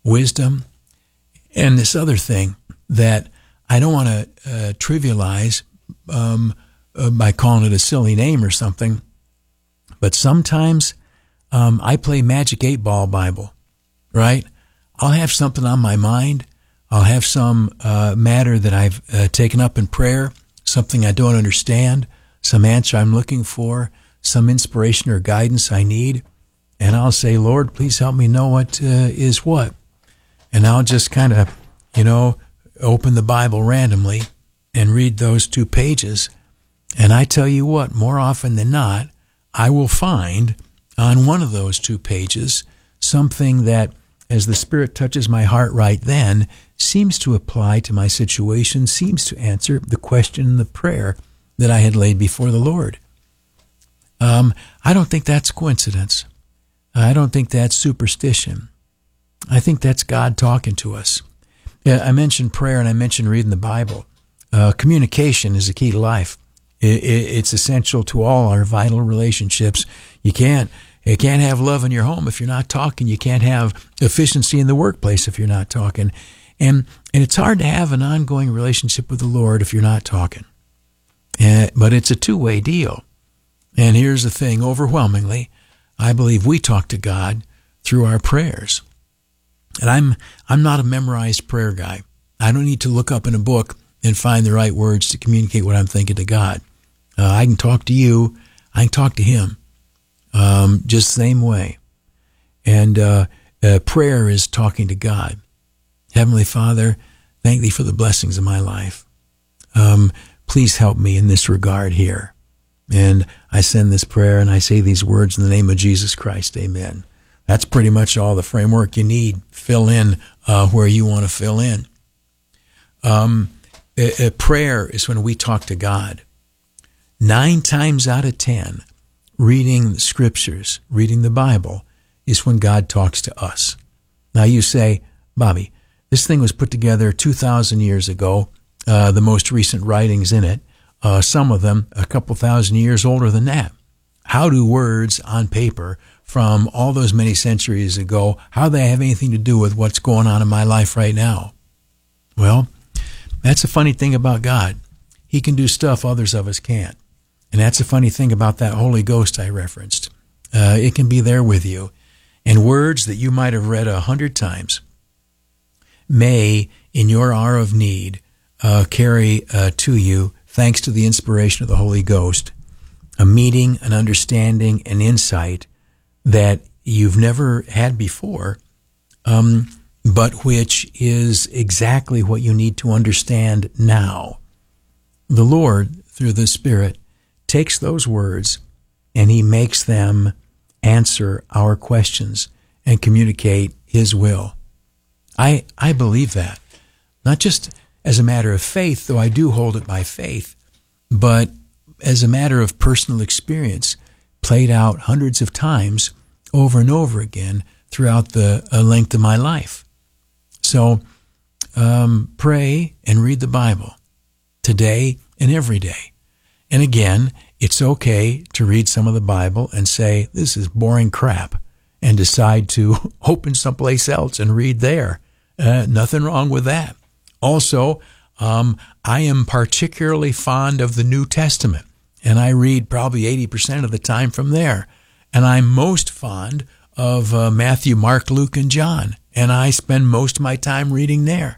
wisdom, and this other thing that I don't want to trivialize by calling it a silly name or something, but sometimes I play Magic 8-Ball Bible, right? I'll have something on my mind. I'll have some matter that I've taken up in prayer, something I don't understand, some answer I'm looking for, some inspiration or guidance I need, and I'll say, Lord, please help me know what is what. And I'll just kind of, open the Bible randomly and read those 2 pages. And I tell you what, more often than not, I will find on one of those 2 pages something that, as the Spirit touches my heart right then, seems to apply to my situation, seems to answer the question in the prayer that I had laid before the Lord. I don't think that's coincidence. I don't think that's superstition. I think that's God talking to us. I mentioned prayer and I mentioned reading the Bible. Communication is the key to life. It's essential to all our vital relationships. You can't have love in your home if you're not talking. You can't have efficiency in the workplace if you're not talking. And it's hard to have an ongoing relationship with the Lord if you're not talking. But it's a two-way deal. And here's the thing, overwhelmingly, I believe we talk to God through our prayers. And I'm not a memorized prayer guy. I don't need to look up in a book and find the right words to communicate what I'm thinking to God. I can talk to you. I can talk to Him. Just the same way. And prayer is talking to God. Heavenly Father, thank Thee for the blessings of my life. Please help me in this regard here. And I send this prayer and I say these words in the name of Jesus Christ. Amen. That's pretty much all the framework you need. Fill in where you want to fill in. Prayer is when we talk to God. 9 times out of 10, reading the Scriptures, reading the Bible, is when God talks to us. Now you say, Bobby, this thing was put together 2,000 years ago, the most recent writings in it, some of them a couple thousand years older than that. How do words on paper from all those many centuries ago, how do they have anything to do with what's going on in my life right now? Well, that's a funny thing about God. He can do stuff others of us can't. And that's a funny thing about that Holy Ghost I referenced. It can be there with you. And words that you might have read 100 times may, in your hour of need, carry to you, thanks to the inspiration of the Holy Ghost, a meaning, an understanding, an insight that you've never had before, but which is exactly what you need to understand now. The Lord, through the Spirit, takes those words and He makes them answer our questions and communicate His will. I believe that, not just as a matter of faith, though I do hold it by faith, but as a matter of personal experience, played out hundreds of times over and over again throughout the length of my life. So pray and read the Bible today and every day. And again, it's okay to read some of the Bible and say, this is boring crap, and decide to open someplace else and read there. Nothing wrong with that. Also, I am particularly fond of the New Testament, and I read probably 80% of the time from there. And I'm most fond of Matthew, Mark, Luke, and John, and I spend most of my time reading there.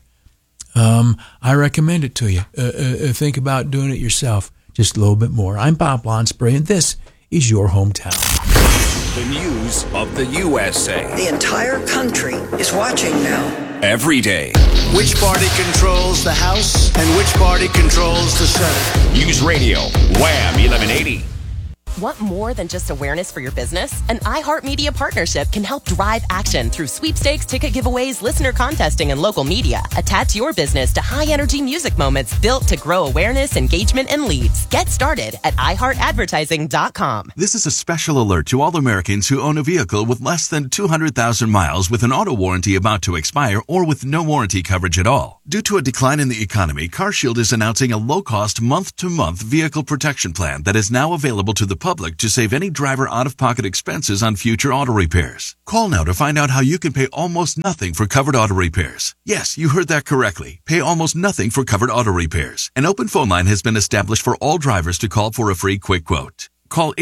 I recommend it to you. Think about doing it yourself just a little bit more. I'm Bob Lonsbury, and this is your hometown. The news of the USA. The entire country is watching now. Every day. Which party controls the House and which party controls the Senate? News Radio, Wham 1180. Want more than just awareness for your business? An iHeartMedia partnership can help drive action through sweepstakes, ticket giveaways, listener contesting, and local media. Attach your business to high-energy music moments built to grow awareness, engagement, and leads. Get started at iHeartAdvertising.com. This is a special alert to all Americans who own a vehicle with less than 200,000 miles with an auto warranty about to expire or with no warranty coverage at all. Due to a decline in the economy, CarShield is announcing a low-cost month-to-month vehicle protection plan that is now available to the public to save any driver out-of-pocket expenses on future auto repairs. Call now to find out how you can pay almost nothing for covered auto repairs. Yes, you heard that correctly. Pay almost nothing for covered auto repairs. An open phone line has been established for all drivers to call for a free quick quote. Call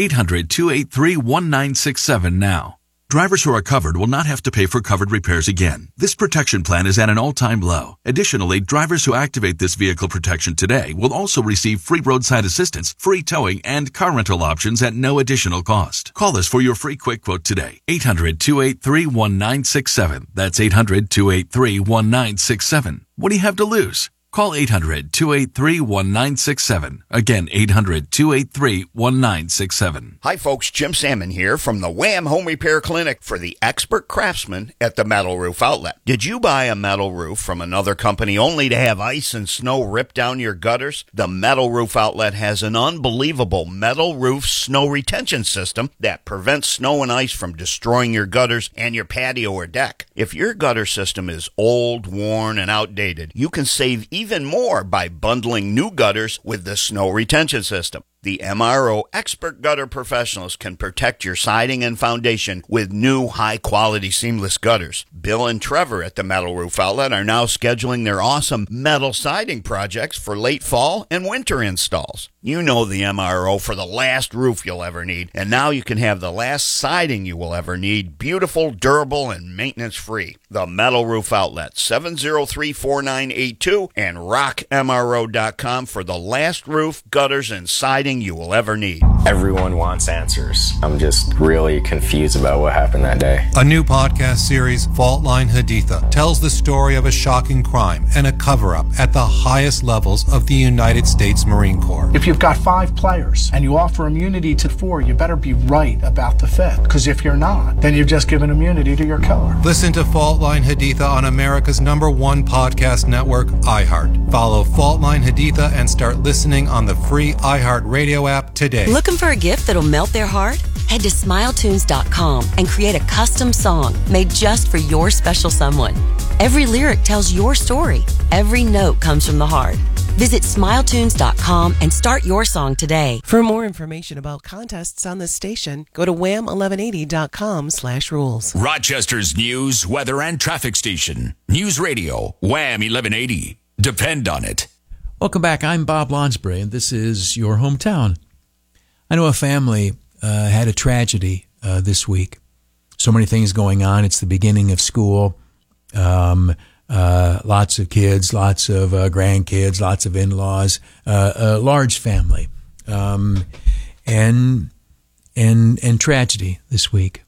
800-283-1967 now. Drivers who are covered will not have to pay for covered repairs again. This protection plan is at an all-time low. Additionally, drivers who activate this vehicle protection today will also receive free roadside assistance, free towing, and car rental options at no additional cost. Call us for your free quick quote today. 800-283-1967. That's 800-283-1967. What do you have to lose? Call 800-283-1967. Again, 800-283-1967. Hi folks, Jim Salmon here from the Wham Home Repair Clinic for the expert craftsman at the Metal Roof Outlet. Did you buy a metal roof from another company only to have ice and snow rip down your gutters? The Metal Roof Outlet has an unbelievable metal roof snow retention system that prevents snow and ice from destroying your gutters and your patio or deck. If your gutter system is old, worn, and outdated, you can save even more by bundling new gutters with the snow retention system. The MRO expert gutter professionals can protect your siding and foundation with new high-quality seamless gutters. Bill and Trevor at the Metal Roof Outlet are now scheduling their awesome metal siding projects for late fall and winter installs. You know the MRO for the last roof you'll ever need, and now you can have the last siding you will ever need, beautiful, durable, and maintenance-free. The Metal Roof Outlet, 703-4982, and rockmro.com for the last roof, gutters, and siding you will ever need. Everyone wants answers. I'm just really confused about what happened that day. A new podcast series, Fault Line Haditha, tells the story of a shocking crime and a cover-up at the highest levels of the United States Marine Corps. If you've got 5 players and you offer immunity to 4, you better be right about the 5th. Because if you're not, then you've just given immunity to your killer. Listen to Fault Line Haditha on America's #1 podcast network, iHeart. Follow Fault Line Haditha and start listening on the free iHeart Radio app today. Looking for a gift that'll melt their heart? Head to SmileTunes.com and create a custom song made just for your special someone. Every lyric tells your story. Every note comes from the heart. Visit SmileTunes.com and start your song today. For more information about contests on this station, go to wham1180.com/rules. Rochester's news, weather, and traffic station. News Radio, Wham 1180. Depend on it. Welcome back. I'm Bob Lonsbury, and this is your hometown. I know a family had a tragedy this week. So many things going on. It's the beginning of school. Lots of kids, lots of grandkids, lots of in-laws, a large family, and tragedy this week.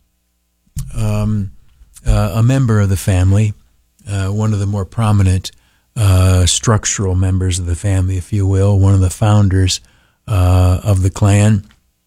A member of the family, one of the more prominent structural members of the family, if you will, one of the founders of the Klan,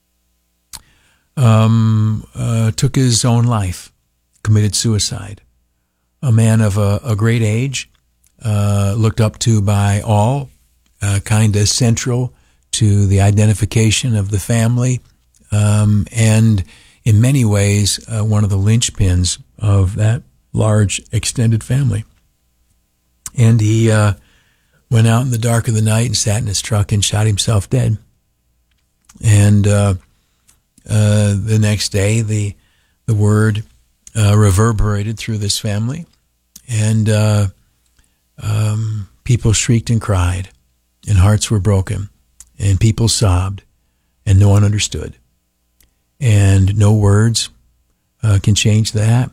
took his own life, committed suicide. A man of a great age, looked up to by all, kind of central to the identification of the family, and in many ways one of the linchpins of that large extended family. And he went out in the dark of the night and sat in his truck and shot himself dead. And the next day, the word reverberated through this family, and people shrieked and cried, and hearts were broken, and people sobbed, and no one understood. And no words can change that.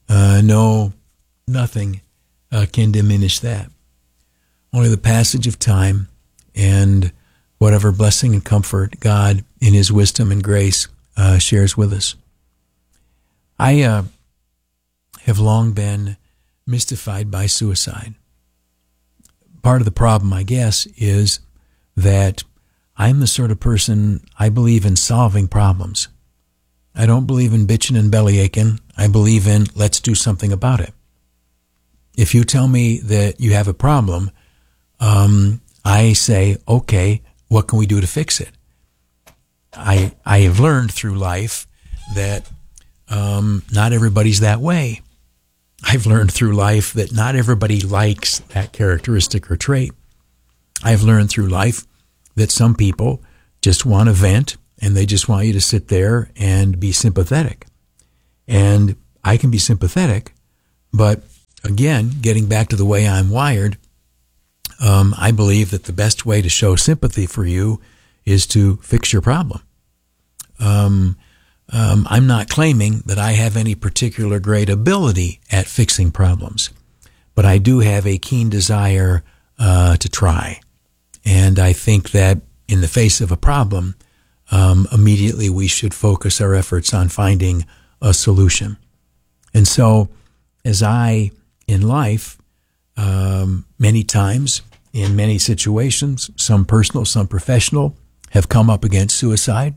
Nothing can diminish that. Only the passage of time and whatever blessing and comfort God, in His wisdom and grace, shares with us. I have long been mystified by suicide. Part of the problem, I guess, is that I'm the sort of person, I believe in solving problems. I don't believe in bitching and belly aching. I believe in let's do something about it. If you tell me that you have a problem, I say, okay, what can we do to fix it? I have learned through life that not everybody's that way. I've learned through life that not everybody likes that characteristic or trait. I've learned through life that some people just want to vent and they just want you to sit there and be sympathetic. And I can be sympathetic, but again, getting back to the way I'm wired, I believe that the best way to show sympathy for you is to fix your problem. I'm not claiming that I have any particular great ability at fixing problems, but I do have a keen desire to try. And I think that in the face of a problem, immediately we should focus our efforts on finding a solution. And so as I, in life, many times, in many situations, some personal, some professional, have come up against suicide,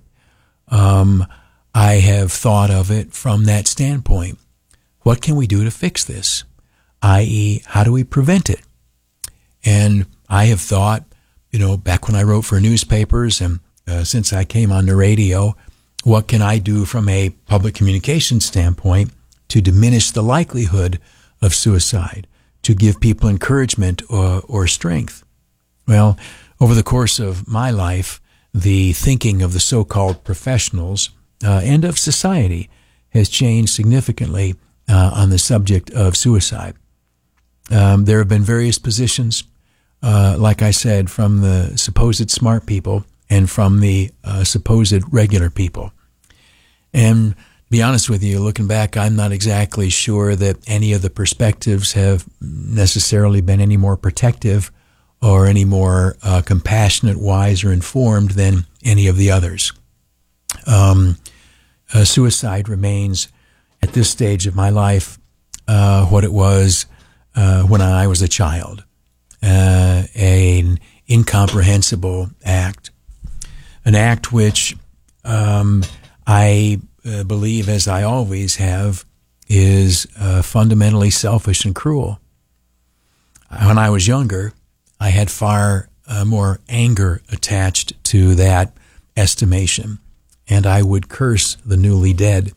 I have thought of it from that standpoint. What can we do to fix this? i.e., how do we prevent it? And I have thought, back when I wrote for newspapers and since I came on the radio, what can I do from a public communication standpoint to diminish the likelihood of suicide, to give people encouragement or strength? Well, over the course of my life, the thinking of the so-called professionals and of society has changed significantly on the subject of suicide. There have been various positions, like I said, from the supposed smart people and from the supposed regular people. And to be honest with you, looking back, I'm not exactly sure that any of the perspectives have necessarily been any more protective or any more compassionate, wise, or informed than any of the others. Suicide remains, at this stage of my life, what it was when I was a child, an incomprehensible act, an act which I believe, as I always have, is fundamentally selfish and cruel. When I was younger, I had far more anger attached to that estimation, and I would curse the newly dead.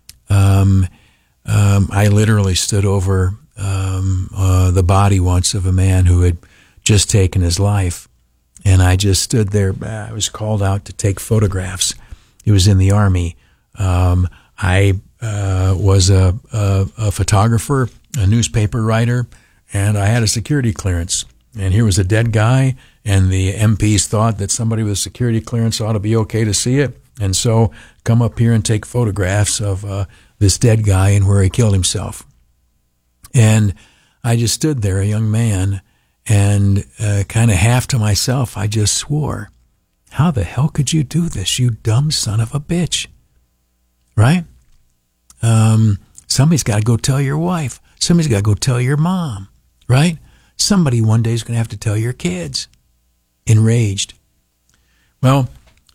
I literally stood over the body once of a man who had just taken his life, and I just stood there. I was called out to take photographs. It was in the Army. I was a photographer, a newspaper writer, and I had a security clearance. And here was a dead guy, and the MPs thought that somebody with a security clearance ought to be okay to see it. And so come up here and take photographs of this dead guy and where he killed himself. And I just stood there, a young man, and kind of half to myself, I just swore, how the hell could you do this, you dumb son of a bitch? Right? Somebody's got to go tell your wife. Somebody's got to go tell your mom. Right? Somebody one day is going to have to tell your kids. Enraged. Well,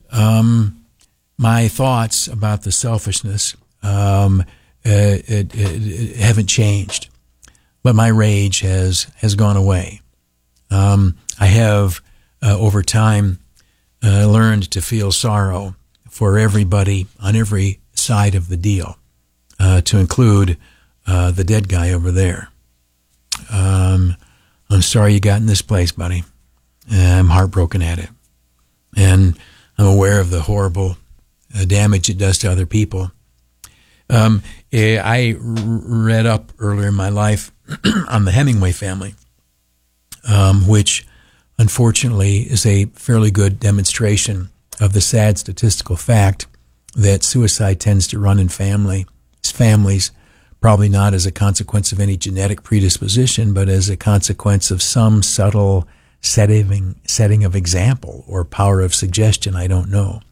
my thoughts about the selfishness haven't changed, but my rage has gone away. I have, over time, learned to feel sorrow for everybody on every side of the deal, to include the dead guy over there. I'm sorry you got in this place, buddy. I'm heartbroken at it. And I'm aware of the horrible damage it does to other people. I read up earlier in my life on the Hemingway family, which unfortunately is a fairly good demonstration of the sad statistical fact that suicide tends to run in families, probably not as a consequence of any genetic predisposition, but as a consequence of some subtle setting of example or power of suggestion. I don't know.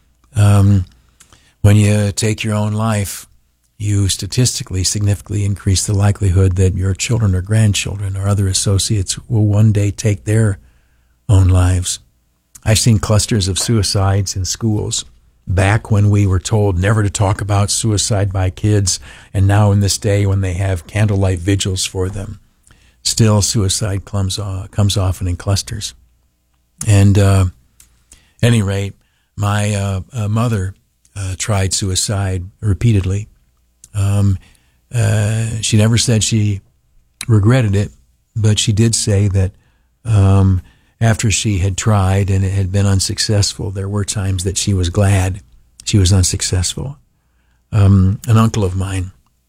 When you take your own life, you statistically significantly increase the likelihood that your children or grandchildren or other associates will one day take their own lives. I've seen clusters of suicides in schools back when we were told never to talk about suicide by kids, and now in this day when they have candlelight vigils for them, still suicide comes often in clusters. And at any rate, my mother tried suicide repeatedly. She never said she regretted it, but she did say that after she had tried and it had been unsuccessful, there were times that she was glad she was unsuccessful. An uncle of mine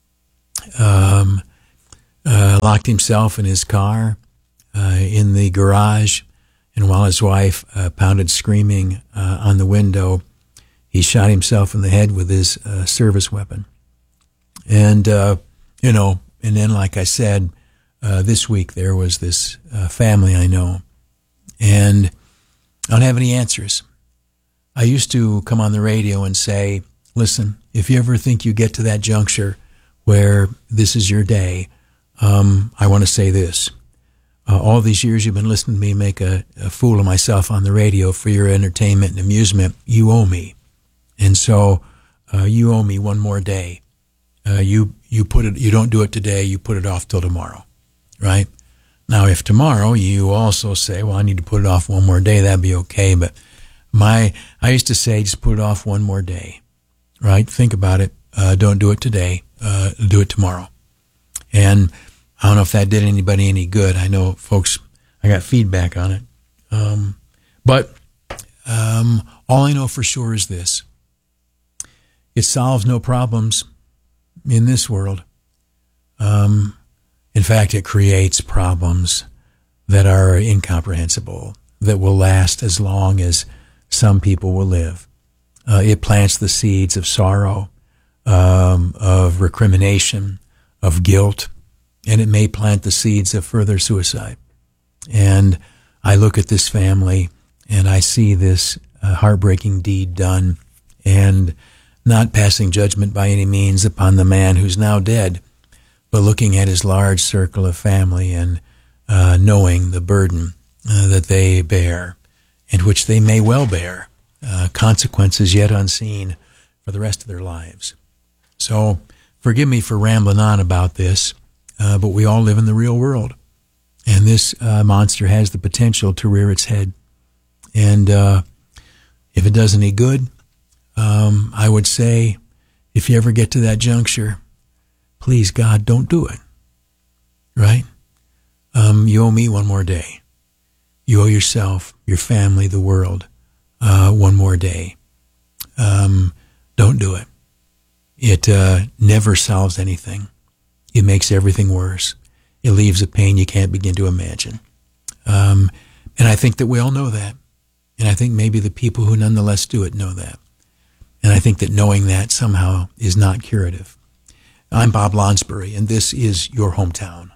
locked himself in his car in the garage, and while his wife pounded screaming on the window, he shot himself in the head with his service weapon. And, and then, like I said, this week there was this family I know, and I don't have any answers. I used to come on the radio and say, listen, if you ever think you get to that juncture where this is your day, I want to say this. All these years you've been listening to me make a fool of myself on the radio for your entertainment and amusement. You owe me. And so you owe me one more day. You don't do it today, you put it off till tomorrow, right? Now, if tomorrow you also say, well, I need to put it off one more day, that'd be okay. But I used to say, just put it off one more day, right? Think about it. Don't do it today. Do it tomorrow. And I don't know if that did anybody any good. I know folks, I got feedback on it. But all I know for sure is this. It solves no problems in this world. In fact, it creates problems that are incomprehensible, that will last as long as some people will live. It plants the seeds of sorrow, of recrimination, of guilt, and it may plant the seeds of further suicide. And I look at this family and I see this heartbreaking deed done, and not passing judgment by any means upon the man who's now dead, but looking at his large circle of family and knowing the burden that they bear, and which they may well bear, consequences yet unseen for the rest of their lives. So forgive me for rambling on about this, but we all live in the real world, and this monster has the potential to rear its head. And if it does any good, I would say, if you ever get to that juncture, please, God, don't do it. Right? You owe me one more day. You owe yourself, your family, the world, one more day. Don't do it. It never solves anything. It makes everything worse. It leaves a pain you can't begin to imagine. And I think that we all know that. And I think maybe the people who nonetheless do it know that. And I think that knowing that somehow is not curative. I'm Bob Lonsbury, and this is Your Hometown.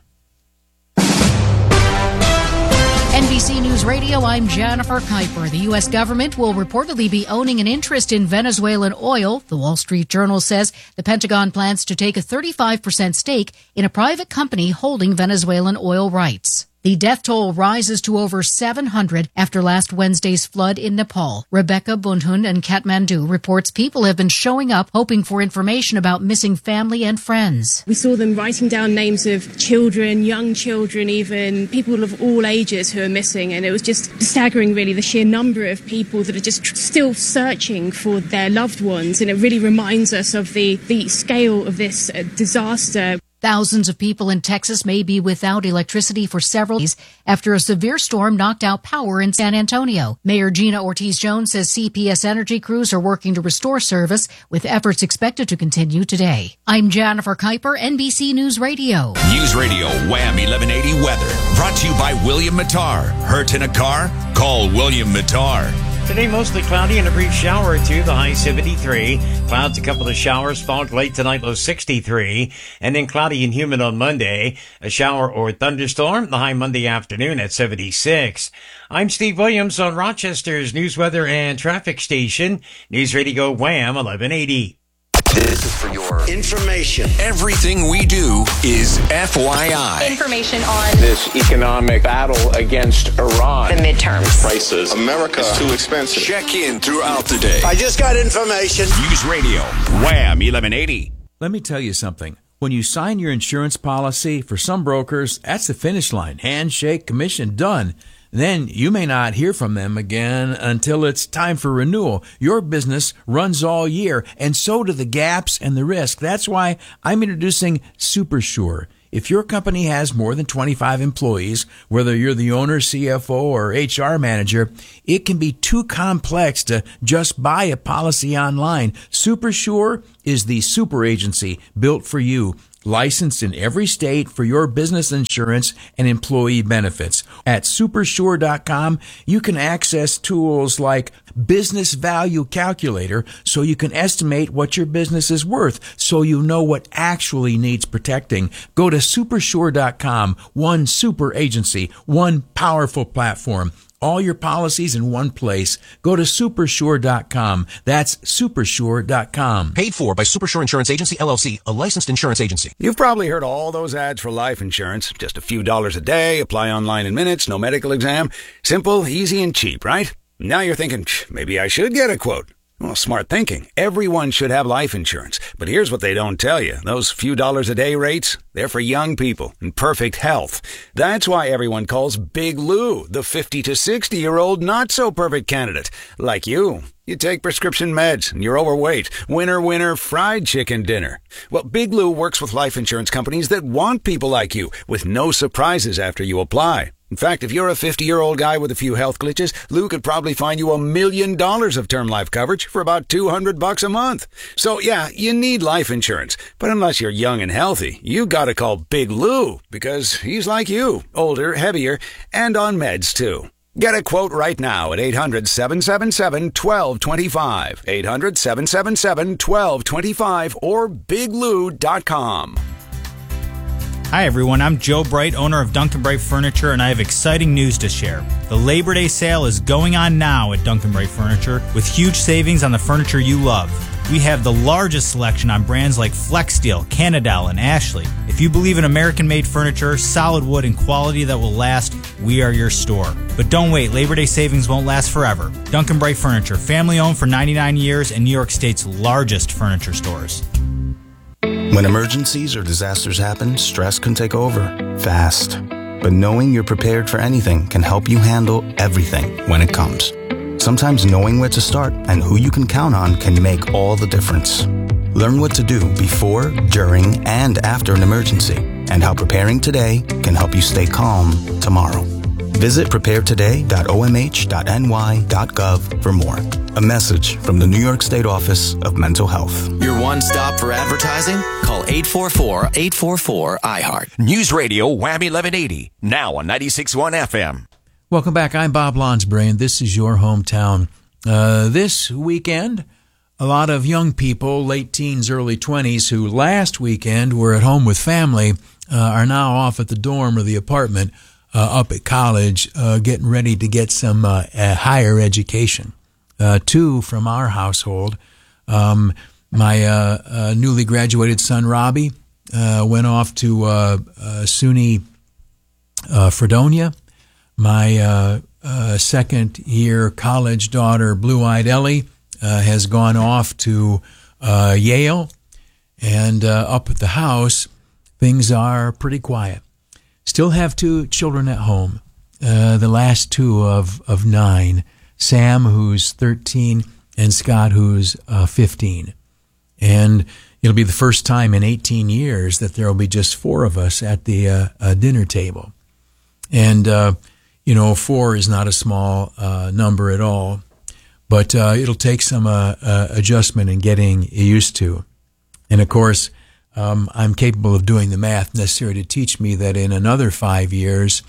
NBC News Radio, I'm Jennifer Kuiper. The U.S. government will reportedly be owning an interest in Venezuelan oil. The Wall Street Journal says the Pentagon plans to take a 35% stake in a private company holding Venezuelan oil rights. The death toll rises to over 700 after last Wednesday's flood in Nepal. Rebecca Bundhund in Kathmandu reports people have been showing up hoping for information about missing family and friends. We saw them writing down names of children, young children, even people of all ages who are missing, and it was just staggering, really, the sheer number of people that are just still searching for their loved ones, and it really reminds us of the scale of this disaster. Thousands of people in Texas may be without electricity for several days after a severe storm knocked out power in San Antonio. Mayor Gina Ortiz-Jones says CPS Energy crews are working to restore service, with efforts expected to continue today. I'm Jennifer Kuiper, NBC News Radio. News Radio Wham 1180 weather. Brought to you by William Mattar. Hurt in a car? Call William Mattar. Today, mostly cloudy and a brief shower or two, the high 73. Clouds, a couple of showers, fog late tonight, low 63. And then cloudy and humid on Monday, a shower or thunderstorm, the high Monday afternoon at 76. I'm Steve Williams on Rochester's news, weather, and traffic station, News Radio Wham 1180. This is for your information. Everything we do is FYI. Information on this economic battle against Iran. The midterms. Prices. America is too expensive. Check in throughout the day. I just got information. News Radio Wham 1180. Let me tell you something. When you sign your insurance policy, for some brokers, that's the finish line. Handshake, commission, done. Then you may not hear from them again until it's time for renewal. Your business runs all year, and so do the gaps and the risk. That's why I'm introducing SuperSure. If your company has more than 25 employees, whether you're the owner, CFO, or HR manager, it can be too complex to just buy a policy online. SuperSure is the super agency built for you, licensed in every state for your business insurance and employee benefits. At supersure.com, you can access tools like Business Value Calculator so you can estimate what your business is worth so you know what actually needs protecting. Go to supersure.com, one super agency, one powerful platform. All your policies in one place. Go to supersure.com. That's supersure.com. Paid for by Supersure Insurance Agency, LLC, a licensed insurance agency. You've probably heard all those ads for life insurance. Just a few dollars a day, apply online in minutes, no medical exam. Simple, easy, and cheap, right? Now you're thinking, maybe I should get a quote. Well, smart thinking. Everyone should have life insurance. But here's what they don't tell you. Those few dollars a day rates, they're for young people in perfect health. That's why everyone calls Big Lou the 50 to 60-year-old not-so-perfect candidate. Like you. You take prescription meds and you're overweight. Winner, winner, fried chicken dinner. Well, Big Lou works with life insurance companies that want people like you with no surprises after you apply. In fact, if you're a 50-year-old guy with a few health glitches, Lou could probably find you $1 million of term life coverage for about $200 a month. So yeah, you need life insurance. But unless you're young and healthy, you gotta call Big Lou because he's like you, older, heavier, and on meds too. Get a quote right now at 800-777-1225. 800-777-1225 or biglou.com. Hi everyone, I'm Joe Bright, owner of Duncan Bright Furniture, and I have exciting news to share. The Labor Day sale is going on now at Duncan Bright Furniture with huge savings on the furniture you love. We have the largest selection on brands like FlexSteel, Canadell, and Ashley. If you believe in American-made furniture, solid wood, and quality that will last, we are your store. But don't wait, Labor Day savings won't last forever. Duncan Bright Furniture, family-owned for 99 years and New York State's largest furniture stores. When emergencies or disasters happen, stress can take over fast. But knowing you're prepared for anything can help you handle everything when it comes. Sometimes knowing where to start and who you can count on can make all the difference. Learn what to do before, during, and after an emergency, and how preparing today can help you stay calm tomorrow. Visit preparetoday.omh.ny.gov for more. A message from the New York State Office of Mental Health. Your one stop for advertising? Call 844-844-IHEART. News Radio Wham 1180, now on 96.1 FM. Welcome back. I'm Bob Lonsbury, and this is your hometown. This weekend, a lot of young people, late teens, early 20s, who last weekend were at home with family, are now off at the dorm or the apartment up at college, getting ready to get some higher education. Two from our household. My newly graduated son, Robbie, went off to SUNY Fredonia. My second-year college daughter, Blue-Eyed Ellie, has gone off to Yale. And up at the house, things are pretty quiet. Still have two children at home, the last two of 9, Sam, who's 13, and Scott, who's 15. And it'll be the first time in 18 years that there will be just 4 of us at the dinner table. And, 4 is not a small number at all, but it'll take some adjustment and getting used to. And, of course, I'm capable of doing the math necessary to teach me that in another 5 years,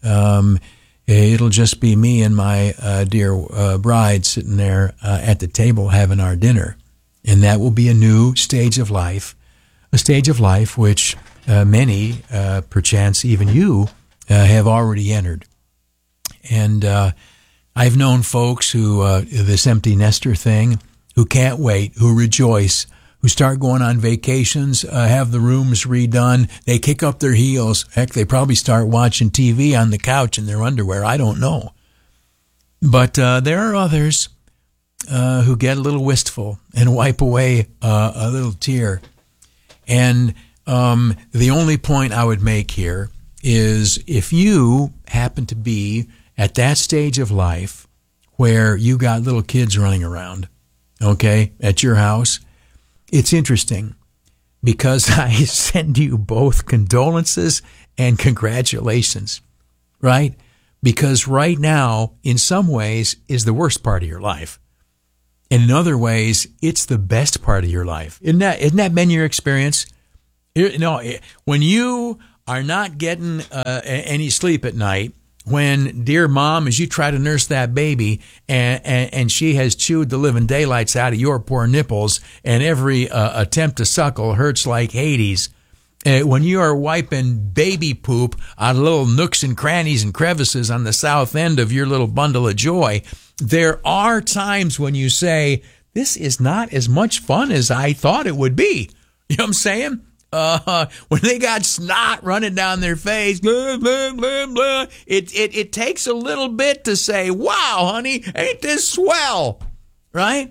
it'll just be me and my dear bride sitting there at the table having our dinner. And that will be a new stage of life, a stage of life which many, perchance even you, have already entered. And I've known folks who, this empty nester thing, who can't wait, who rejoice, who start going on vacations, have the rooms redone. They kick up their heels. Heck, they probably start watching TV on the couch in their underwear. I don't know. But there are others who get a little wistful and wipe away a little tear. And the only point I would make here is if you happen to be at that stage of life where you got little kids running around, okay, at your house, it's interesting because I send you both condolences and congratulations, right? Because right now, in some ways, is the worst part of your life. And in other ways, it's the best part of your life. Isn't that been your experience? When you are not getting any sleep at night, when, dear mom, as you try to nurse that baby and she has chewed the living daylights out of your poor nipples and every attempt to suckle hurts like Hades, when you are wiping baby poop out of little nooks and crannies and crevices on the south end of your little bundle of joy, there are times when you say, this is not as much fun as I thought it would be. You know what I'm saying? When they got snot running down their face, blah, blah, blah, blah, it takes a little bit to say, wow, honey, ain't this swell, right?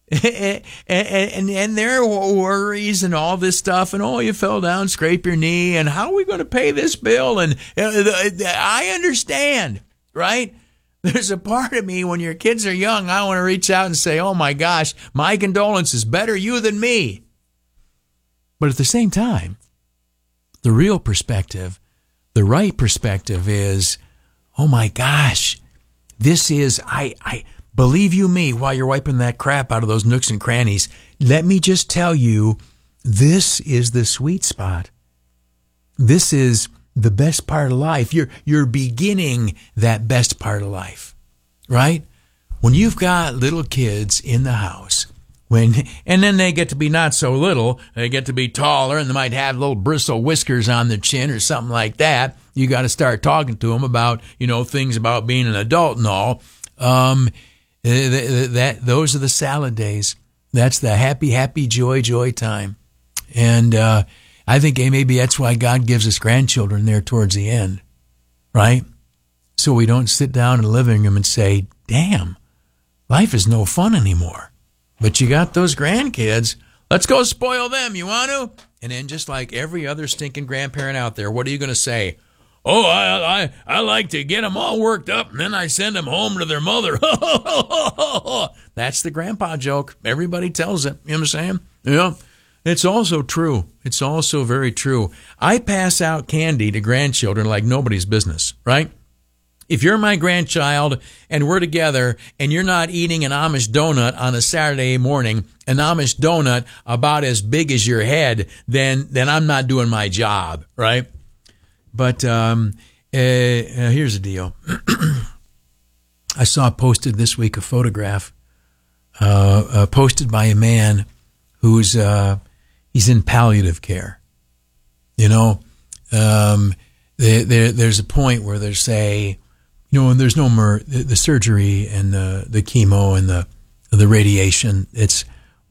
And their worries and all this stuff, and you fell down, scrape your knee, and how are we going to pay this bill? And I understand, right? There's a part of me when your kids are young, I want to reach out and say, oh my gosh, my condolences, better you than me. But at the same time, the real perspective, the right perspective is, oh my gosh, this is, I believe you me, while you're wiping that crap out of those nooks and crannies, let me just tell you, this is the sweet spot. This is the best part of life. You're beginning that best part of life, right? When you've got little kids in the house, and then they get to be not so little, they get to be taller, and they might have little bristle whiskers on their chin or something like that. You got to start talking to them about, things about being an adult and all. Those are the salad days. That's the happy, joy time. And I think maybe that's why God gives us grandchildren there towards the end, right? So we don't sit down in the living room and say, damn, life is no fun anymore. But you got those grandkids. Let's go spoil them. You want to? And then just like every other stinking grandparent out there, what are you going to say? Oh, I like to get them all worked up, and then I send them home to their mother. That's the grandpa joke. Everybody tells it. You know what I'm saying? Yeah. It's also true. It's also very true. I pass out candy to grandchildren like nobody's business, right? If you're my grandchild and we're together and you're not eating an Amish donut on a Saturday morning, an Amish donut about as big as your head, then I'm not doing my job, right? But here's the deal. I saw posted this week a photograph posted by a man who's he's in palliative care. There's a point where they say, and there's no more the surgery and the chemo and the radiation. It's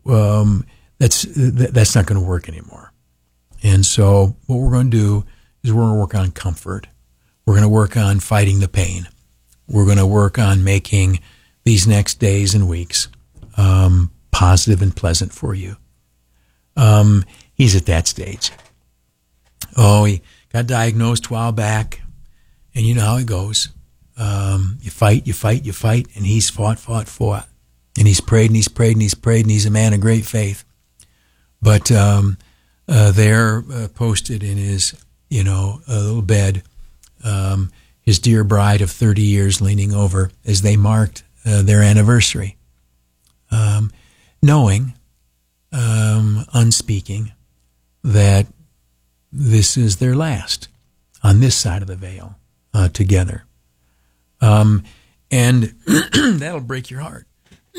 that's not going to work anymore. And so what we're going to do is we're going to work on comfort. We're going to work on fighting the pain. We're going to work on making these next days and weeks positive and pleasant for you. He's at that stage. He got diagnosed a while back, and you know how it goes. You fight, and he's fought. And he's prayed, and he's a man of great faith. But there, posted in his, a little bed, his dear bride of 30 years leaning over as they marked their anniversary. Knowing, unspeaking, that this is their last on this side of the veil together. And that'll break your heart.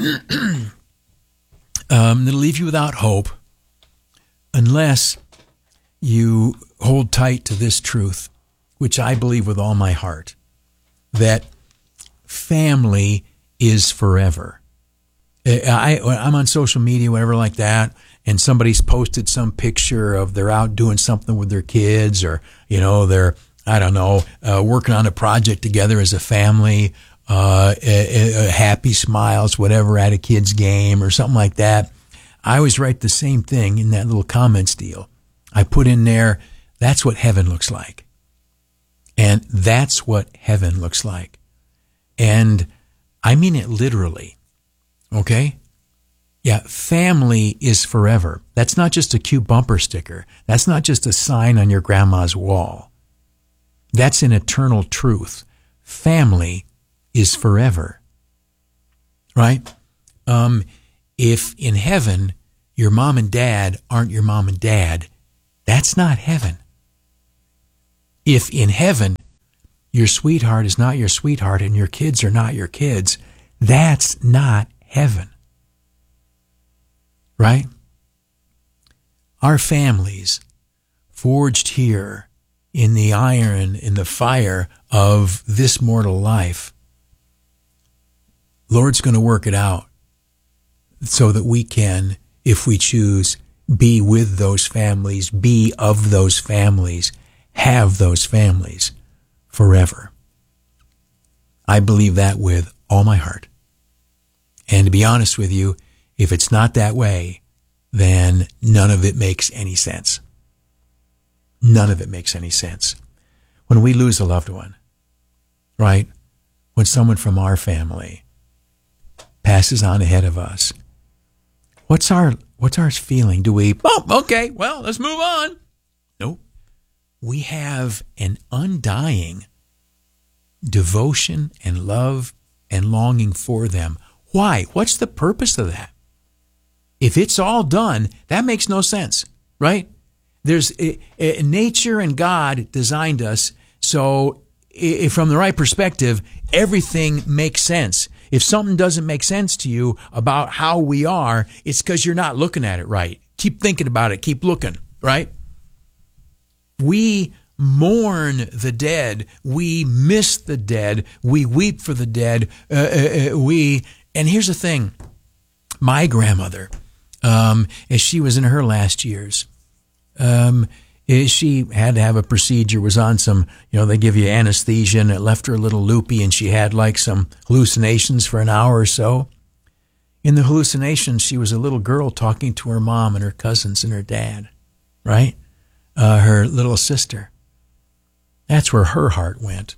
It'll leave you without hope unless you hold tight to this truth, which I believe with all my heart, that family is forever. I'm on social media, whatever like that, and somebody's posted some picture of they're out doing something with their kids, or, they're, working on a project together as a family, happy smiles, whatever, at a kid's game or something like that. I always write the same thing in that little comments deal. I put in there, that's what heaven looks like. And that's what heaven looks like. And I mean it literally. Okay? Yeah, family is forever. That's not just a cute bumper sticker. That's not just a sign on your grandma's wall. That's an eternal truth. Family is forever. Right? If in heaven your mom and dad aren't your mom and dad, that's not heaven. If in heaven your sweetheart is not your sweetheart and your kids are not your kids, that's not heaven. Right? Our families, forged here in the iron, in the fire of this mortal life, Lord's going to work it out so that we can, if we choose, be with those families, be of those families, have those families forever. I believe that with all my heart. And to be honest with you, if it's not that way, then none of it makes any sense. None of it makes any sense. When we lose a loved one, right? When someone from our family passes on ahead of us, what's our feeling? Do we, okay, well, let's move on? Nope. We have an undying devotion and love and longing for them. Why? What's the purpose of that? If it's all done, that makes no sense, right? There's nature and God designed us, so from the right perspective, everything makes sense. If something doesn't make sense to you about how we are, it's because you're not looking at it right. Keep thinking about it. Keep looking, right? We mourn the dead. We miss the dead. We weep for the dead. And here's the thing. My grandmother, as she was in her last years, she had to have a procedure, was on some, they give you anesthesia, and it left her a little loopy, and she had like some hallucinations for an hour or so. In the hallucinations, she was a little girl talking to her mom and her cousins and her dad, right? Her little sister. That's where her heart went.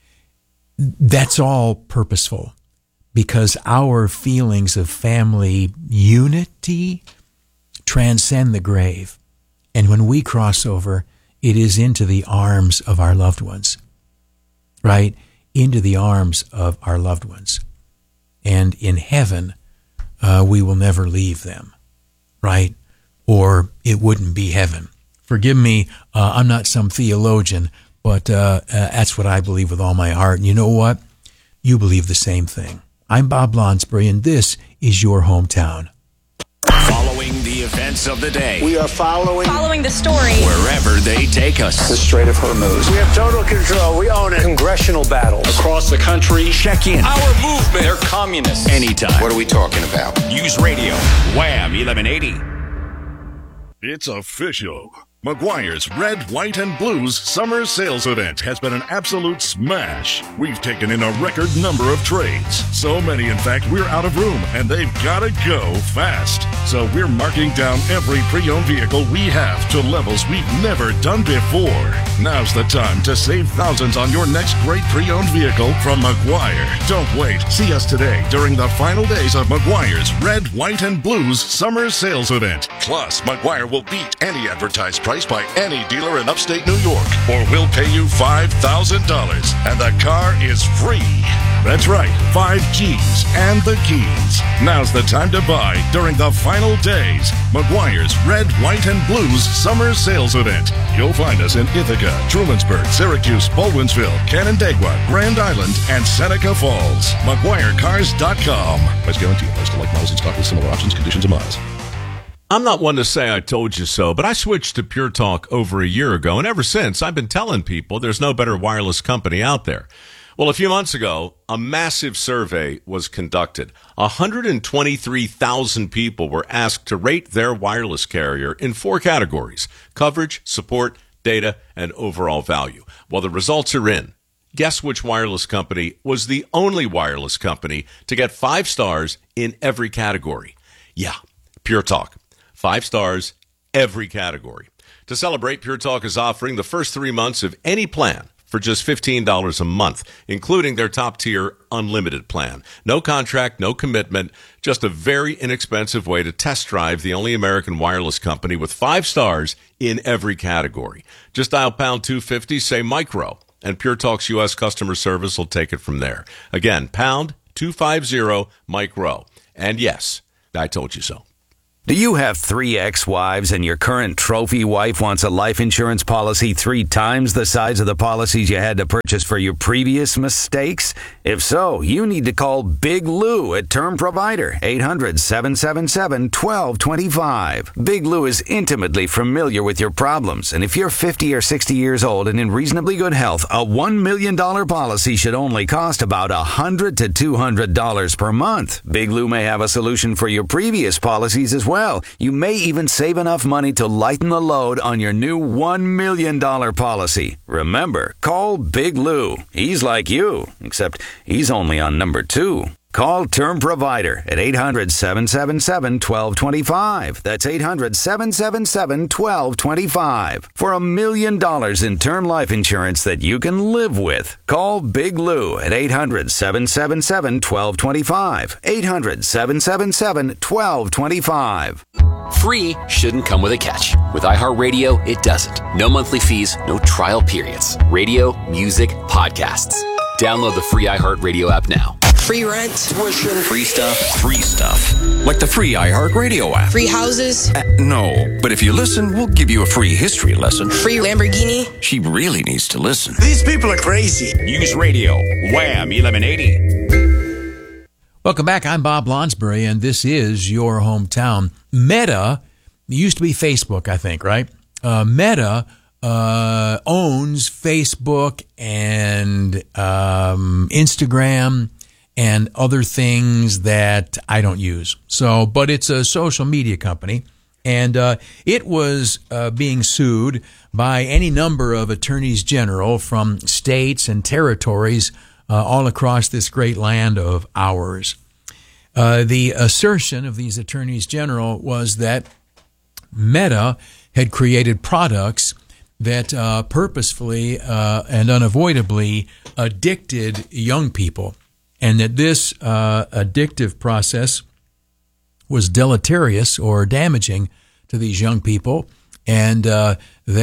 That's all purposeful, because our feelings of family unity transcend the grave. And when we cross over, it is into the arms of our loved ones, right? Into the arms of our loved ones. And in heaven, we will never leave them, right? Or it wouldn't be heaven. Forgive me, I'm not some theologian, but that's what I believe with all my heart. And you know what? You believe the same thing. I'm Bob Lonsbury, and this is your hometown. Following the events of the day. We are following the story wherever they take us. the Strait of Hormuz. We have total control. We own it. Congressional battles Across the country. Check in. Our movement. They're communists. Anytime. What are we talking about? News Radio. Wham 1180. It's official. Meguiar's Red, White, and Blues summer sales event has been an absolute smash. We've taken in a record number of trades. So many, in fact, we're out of room, and they've got to go fast. So we're marking down every pre-owned vehicle we have to levels we've never done before. Now's the time to save thousands on your next great pre-owned vehicle from Meguiar. Don't wait. See us today during the final days of Meguiar's Red, White, and Blues summer sales event. Plus, Meguiar will beat any advertised price by any dealer in upstate New York, or we'll pay you $5,000, and the car is free. That's right, 5 G's and the keys. Now's the time to buy during the final days. Meguiar's Red, White, and Blues summer sales event. You'll find us in Ithaca, Trumansburg, Syracuse, Baldwinsville, Canandaigua, Grand Island, and Seneca Falls. MeguiarCars.com. Price guarantee applies to like models in stock with similar options, conditions, and miles. I'm not one to say I told you so, but I switched to Pure Talk over a year ago, and ever since, I've been telling people there's no better wireless company out there. Well, a few months ago, a massive survey was conducted. 123,000 people were asked to rate their wireless carrier in 4 categories: coverage, support, data, and overall value. Well, the results are in. Guess which wireless company was the only wireless company to get 5 stars in every category? Yeah, Pure Talk. 5 stars, every category. To celebrate, Pure Talk is offering the first 3 months of any plan for just $15 a month, including their top-tier unlimited plan. No contract, no commitment, just a very inexpensive way to test drive the only American wireless company with 5 stars in every category. Just dial pound 250, say micro, and Pure Talk's U.S. customer service will take it from there. Again, pound 250 micro. And yes, I told you so. Do you have 3 ex-wives and your current trophy wife wants a life insurance policy 3 times the size of the policies you had to purchase for your previous mistakes? If so, you need to call Big Lou at Term Provider, 800-777-1225. Big Lou is intimately familiar with your problems, and if you're 50 or 60 years old and in reasonably good health, a $1 million policy should only cost about $100 to $200 per month. Big Lou may have a solution for your previous policies as well. You may even save enough money to lighten the load on your new $1 million policy. Remember, call Big Lou. He's like you, except he's only on number 2. Call Term Provider at 800-777-1225. That's 800-777-1225. For $1 million in term life insurance that you can live with. Call Big Lou at 800-777-1225. 800-777-1225. Free shouldn't come with a catch. With iHeartRadio, it doesn't. No monthly fees, no trial periods. Radio, music, podcasts. Download the free iHeartRadio app now. Free rent, tuition, free stuff. Free stuff. Like the free iHeartRadio app. free houses, No, but if you listen, we'll give you a free history lesson. free Lamborghini. She really needs to listen. These people are crazy. News Radio, Wham 1180. Welcome back. I'm Bob Lonsbury, and this is your hometown. Meta used to be Facebook, I think, right? Meta owns Facebook and Instagram and other things that I don't use. So, but it's a social media company, and it was being sued by any number of attorneys general from states and territories all across this great land of ours. The assertion of these attorneys general was that Meta had created products that purposefully and unavoidably addicted young people, and that this addictive process was deleterious or damaging to these young people, and that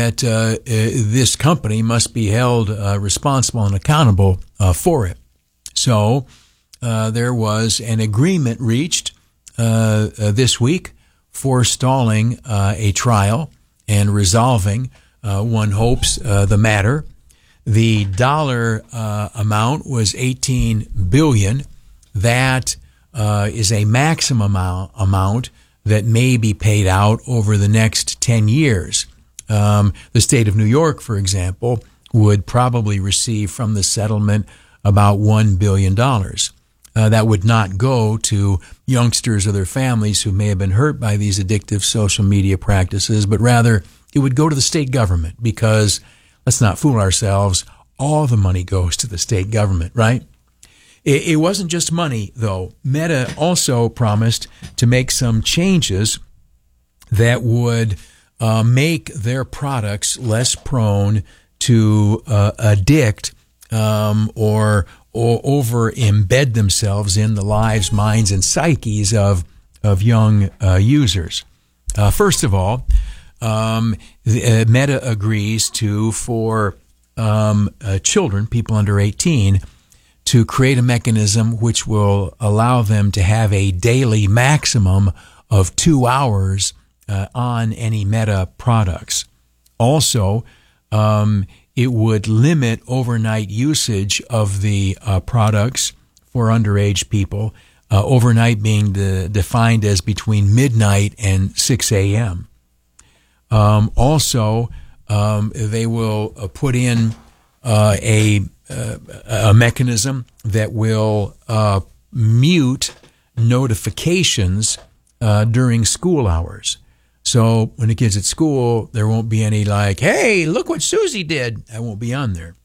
this company must be held responsible and accountable for it. So there was an agreement reached this week forestalling a trial and resolving, one hopes, the matter. The dollar amount was $18 billion. That is a maximum amount that may be paid out over the next 10 years. The state of New York, for example, would probably receive from the settlement about $1 billion. That would not go to youngsters or their families who may have been hurt by these addictive social media practices, but rather it would go to the state government, because let's not fool ourselves, all the money goes to the state government, right? It wasn't just money, though. Meta also promised to make some changes that would make their products less prone to addict or over embed themselves in the lives, minds, and psyches of young users. First of all, Meta agrees for children, people under 18, to create a mechanism which will allow them to have a daily maximum of 2 hours on any Meta products. Also, it would limit overnight usage of the products for underage people, overnight being defined as between midnight and 6 a.m. Also, they will put in a mechanism that will mute notifications during school hours. So when the kid's at school, there won't be any like, hey, look what Susie did. That won't be on there.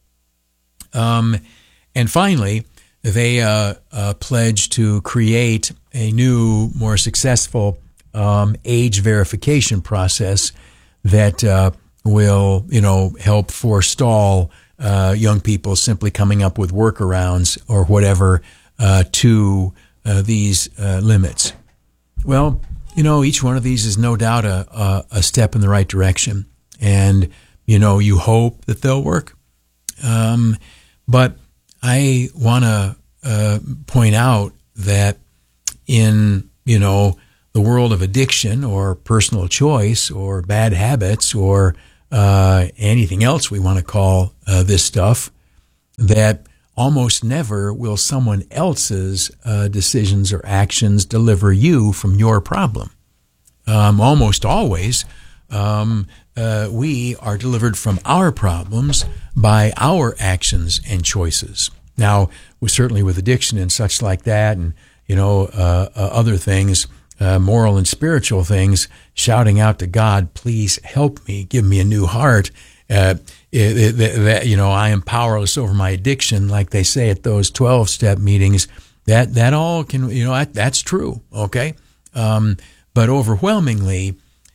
And finally, they pledge to create a new, more successful age verification process that will, help forestall young people simply coming up with workarounds or whatever to these limits. Well, each one of these is no doubt a step in the right direction, and you hope that they'll work. But I want to point out that in the world of addiction or personal choice or bad habits or anything else we want to call this stuff, that almost never will someone else's decisions or actions deliver you from your problem. Almost always, we are delivered from our problems by our actions and choices. Now, certainly with addiction and such like that, and other things, moral and spiritual things, shouting out to God, please help me, give me a new heart. I am powerless over my addiction, like they say at those 12-step meetings. That all can, that's true, okay? But overwhelmingly,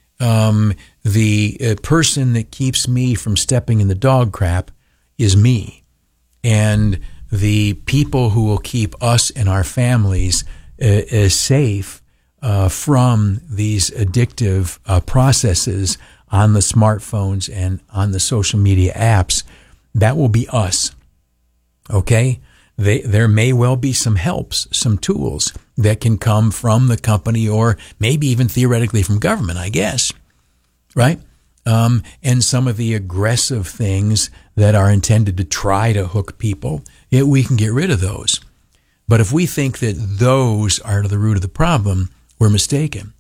the person that keeps me from stepping in the dog crap is me. And the people who will keep us and our families safe from these addictive processes on the smartphones and on the social media apps, that will be us. Okay? There may well be some helps, some tools that can come from the company or maybe even theoretically from government, I guess. Right? And some of the aggressive things that are intended to try to hook people, we can get rid of those. But if we think that those are the root of the problem, we're mistaken.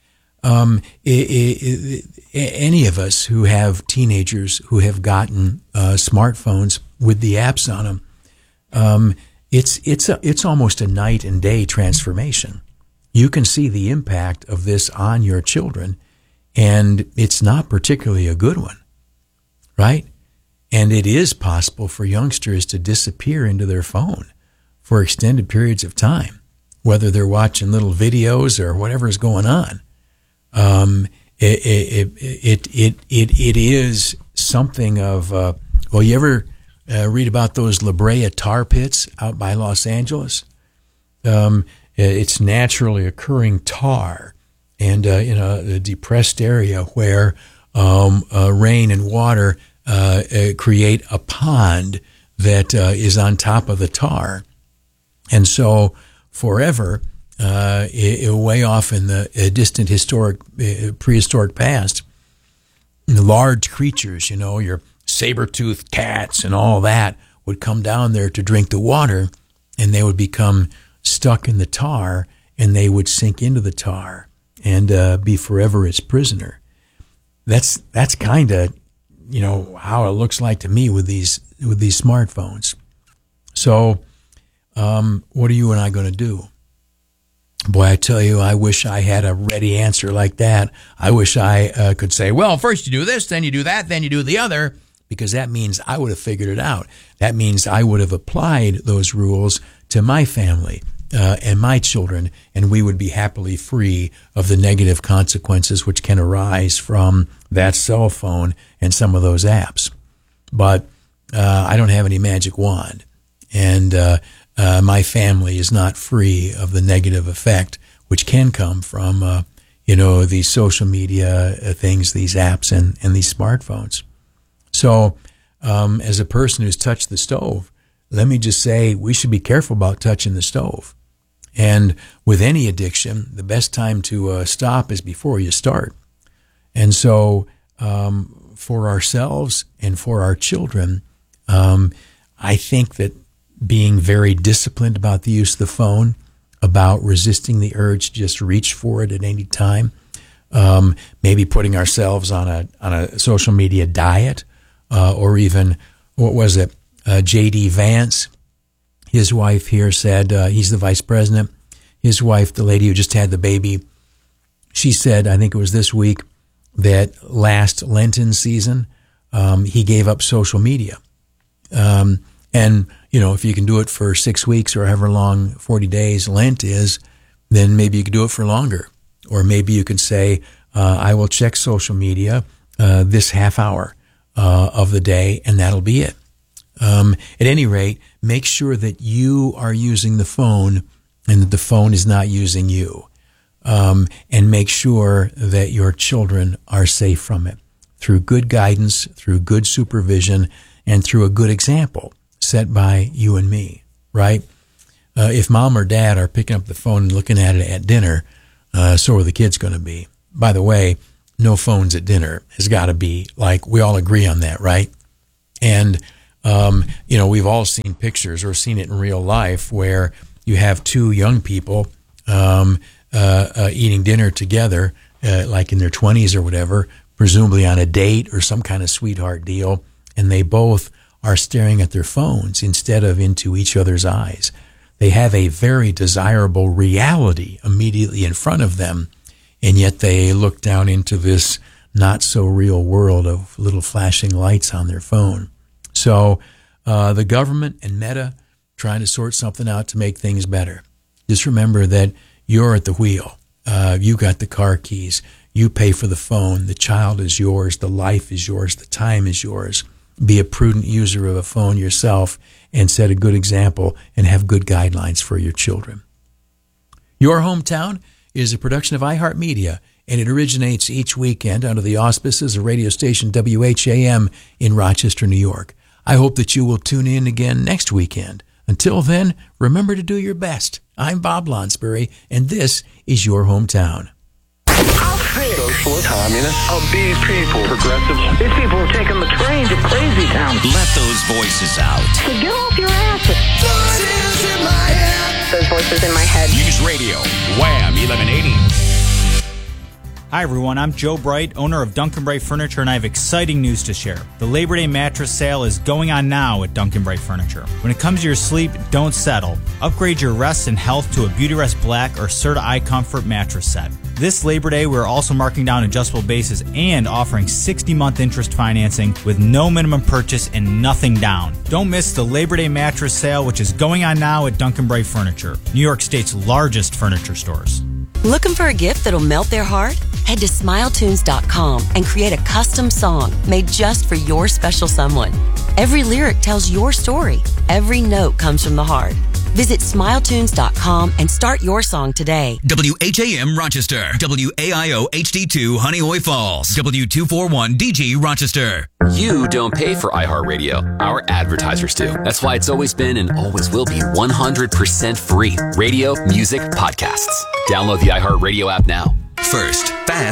Any of us who have teenagers who have gotten smartphones with the apps on them, it's almost a night and day transformation. You can see the impact of this on your children, and it's not particularly a good one, right? And it is possible for youngsters to disappear into their phone for extended periods of time, whether they're watching little videos or whatever is going on. It is something of, you ever read about those La Brea tar pits out by Los Angeles? It's naturally occurring tar, and in a depressed area where rain and water create a pond that is on top of the tar. And so forever, way off in the distant prehistoric past, large creatures, your saber-toothed cats and all that would come down there to drink the water, and they would become stuck in the tar, and they would sink into the tar and be forever its prisoner. That's kind of how it looks like to me with these smartphones. So what are you and I going to do? Boy, I tell you, I wish I had a ready answer like that. I wish I could say, well, first you do this, then you do that, then you do the other, because that means I would have figured it out. That means I would have applied those rules to my family and my children, and we would be happily free of the negative consequences which can arise from that cell phone and some of those apps. But I don't have any magic wand, and my family is not free of the negative effect which can come from, these social media things, these apps, and these smartphones. So as a person who's touched the stove, let me just say we should be careful about touching the stove. And with any addiction, the best time to stop is before you start. And so for ourselves and for our children, I think that being very disciplined about the use of the phone, about resisting the urge to just reach for it at any time, maybe putting ourselves on a social media diet, or even, what was it, J.D. Vance, his wife here said, he's the vice president, his wife, the lady who just had the baby, she said, I think it was this week, that last Lenten season, he gave up social media. And, if you can do it for 6 weeks or however long 40 days Lent is, then maybe you can do it for longer. Or maybe you can say, I will check social media this half hour of the day, and that'll be it. At any rate, make sure that you are using the phone and that the phone is not using you. And make sure that your children are safe from it through good guidance, through good supervision, and through a good example set by you and me, right? If mom or dad are picking up the phone and looking at it at dinner, so are the kids going to be. By the way, no phones at dinner has got to be like, we all agree on that, right? And, we've all seen pictures or seen it in real life where you have two young people eating dinner together, like in their 20s or whatever, presumably on a date or some kind of sweetheart deal, and they both are staring at their phones instead of into each other's eyes. They have a very desirable reality immediately in front of them, and yet they look down into this not-so-real world of little flashing lights on their phone. So the government and Meta trying to sort something out to make things better. Just remember that you're at the wheel. You got the car keys. You pay for the phone. The child is yours. The life is yours. The time is yours. Be a prudent user of a phone yourself and set a good example and have good guidelines for your children. Your Hometown is a production of iHeartMedia, and it originates each weekend under the auspices of radio station WHAM in Rochester, New York. I hope that you will tune in again next weekend. Until then, remember to do your best. I'm Bob Lonsbury, and this is Your Hometown. Social communists of these people, progressives. These people are taking the train to crazy town. Let those voices out. So get off your asses. Voices in my head. Those voices in my head. News Radio, Wham 1180. Hi everyone, I'm Joe Bright, owner of Duncan Bright Furniture, and I have exciting news to share. The Labor Day mattress sale is going on now at Duncan Bright Furniture. When it comes to your sleep, don't settle. Upgrade your rest and health to a Beautyrest Black or Serta iComfort mattress set. This Labor Day, we're also marking down adjustable bases and offering 60-month interest financing with no minimum purchase and nothing down. Don't miss the Labor Day mattress sale, which is going on now at Duncan Bright Furniture, New York State's largest furniture stores. Looking for a gift that'll melt their heart? Head to SmileTunes.com and create a custom song made just for your special someone. Every lyric tells your story. Every note comes from the heart. Visit SmileTunes.com and start your song today. WHAM Rochester, WAIO HD2 Honeoye Falls, W241DG Rochester. You don't pay for iHeartRadio. Our advertisers do. That's why it's always been and always will be 100% free. Radio, music, podcasts. Download the iHeartRadio app now. First, fast,